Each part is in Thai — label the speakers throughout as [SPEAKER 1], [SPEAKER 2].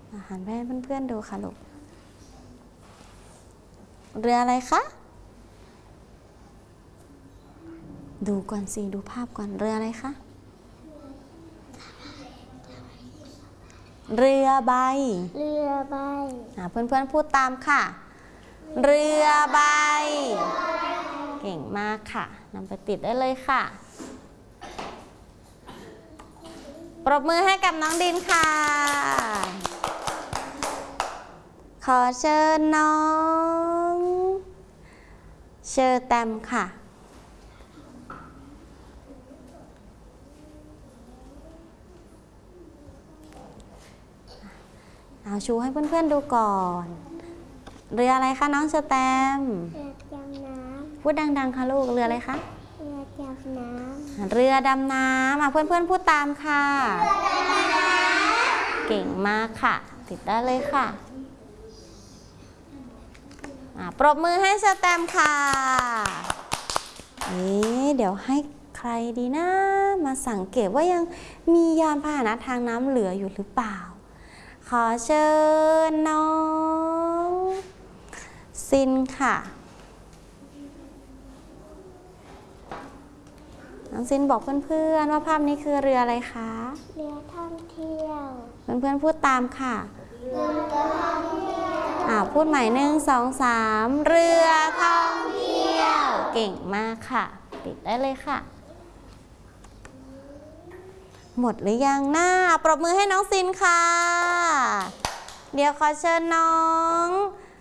[SPEAKER 1] หันไปให้เพื่อนๆดูค่ะลูกเรืออะไรคะดูก่อนสิดูภาพก่อนเรืออะไรคะเรือใบเรือใบเพื่อนๆพูดตามค่ะเรือใบเก่งมากค่ะนำไปติดได้เลยค่ะปรบมือให้กับน้องดินค่ะขอเชิญน้องเชอร์แตมค่ะเอาชูให้เพื่อนๆดูก่อนเรืออะไรคะน้องเชอร์แตมเรือดำน้ำพูดดังๆค่ะลูกเรืออะไรคะเรือดำน้ำเรือดำน้ำเพื่อนๆพูดตามค่ะเรือดำน้ำเก่งมากค่ะติดได้เลยค่ะปรบมือให้เชอร์แตมค่ะเดี๋ยวให้ใครดีนะมาสังเกตว่ายังมียานพาหนะทางน้ำเหลืออยู่หรือเปล่าขอเชิญน้องซินค่ะน้องซินบอกเพื่อนๆว่าภาพนี้คือเรืออะไรคะเรือท่องเที่ยวเพื่อนๆพูดตามค่ะเรือท่องเที่ยวพูดใหม่1 2 3เรือท่องเที่ยวเก่งมากค่ะติดได้เลยค่ะหมดหรือยังหน้าปรบมือให้น้องซินค่ะเดี๋ยวขอเชิญน้อง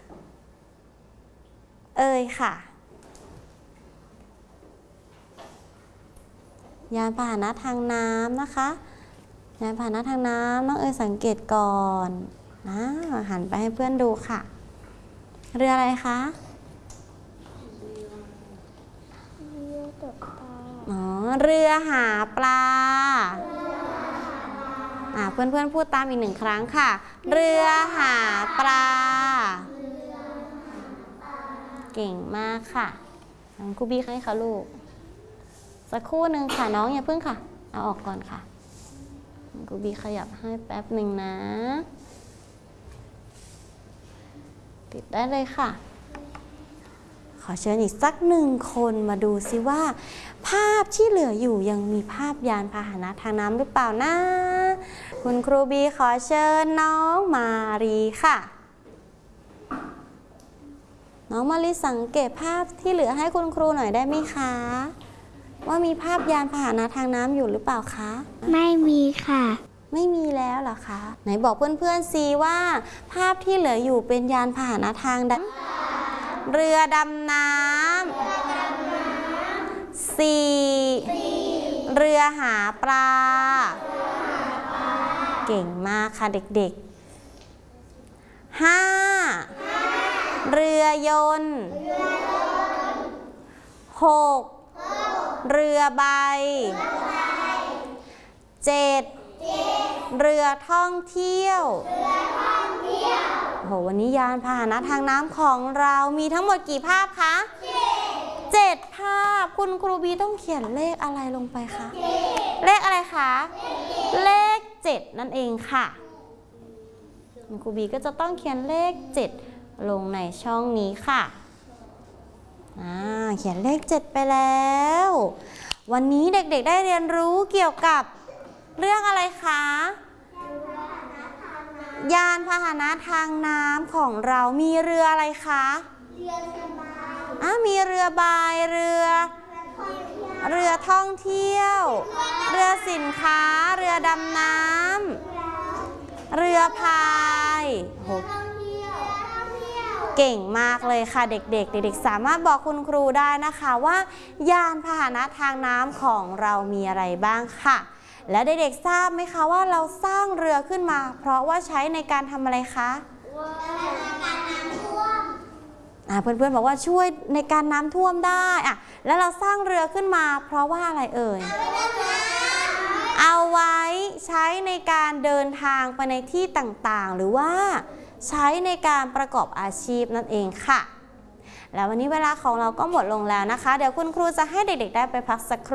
[SPEAKER 1] เอ๋ยค่ะยานพาหนะทางน้ำนะคะยานพาหนะทางน้ำน้องเอ๋ยสังเกตก่อนหันไปให้เพื่อนดูค่ะเรืออะไรคะเรือตกปลาเรือหาปลาเพื่อนๆพูดตามอีก1 ครั้งค่ะเรือหาปลาเก่งมากค่ะครูบี้ให้ค่ะลูกสักครู่หนึ่งค่ะน้องอย่าเพิ่งค่ะเอาออกก่อนค่ะครูบี้ขยับให้แป๊บหนึ่งนะติดได้เลยค่ะขอเชิญอีกสัก1 คนมาดูซิว่าภาพที่เหลืออยู่ยังมีภาพยานพาหนะทางน้ำหรือเปล่านะคุณครูบีขอเชิญน้องมารีค่ะน้องมารีสังเกตภาพที่เหลือให้คุณครูหน่อยได้ไหมคะว่ามีภาพยานพาหนะทางน้ำอยู่หรือเปล่าคะ
[SPEAKER 2] ไม่มีค่ะ
[SPEAKER 1] ไม่มีแล้วเหรอคะไหนบอกเพื่อนๆสิว่าภาพที่เหลืออยู่เป็นยานพาหนะทางเรือดำน้ำ4เรือหาปลาเก่งมากค่ะเด็กๆ5เรือยนต์6เรือใบ7เรือท่องเที่ยวโหวันนี้ยานพาหนะทางน้ำของเรามีทั้งหมดกี่ภาพคะ7ภาพคุณครูบีต้องเขียนเลขอะไรลงไปคะเลขอะไรคะเลข7นั่นเองค่ะคุณครูบีก็จะต้องเขียนเลข7ลงในช่องนี้ค่ะเขียนเลข7ไปแล้ววันนี้เด็กๆได้เรียนรู้เกี่ยวกับเรื่องอะไรคะยานพาหนะทางน้ำของเรามีเรืออะไรคะมีเรือใบเรือท่องเที่ยวเรือสินค้าเรือดำน้ำเรือพายเก่งมากเลยค่ะเด็กๆสามารถบอกคุณครูได้นะคะว่ายานพาหนะทางน้ำของเรามีอะไรบ้างค่ะและเด็กๆทราบไหมคะว่าเราสร้างเรือขึ้นมาเพราะว่าใช้ในการทำอะไรคะเพื่อนๆบอกว่าช่วยในการน้ำท่วมได้แล้วเราสร้างเรือขึ้นมาเพราะว่าอะไรเอ่ยเอาไว้ใช้ในการเดินทางไปในที่ต่างๆหรือว่าใช้ในการประกอบอาชีพนั่นเองค่ะแล้ววันนี้เวลาของเราก็หมดลงแล้วนะคะเดี๋ยวคุณครูจะให้เด็กๆได้ไปพักสักครู่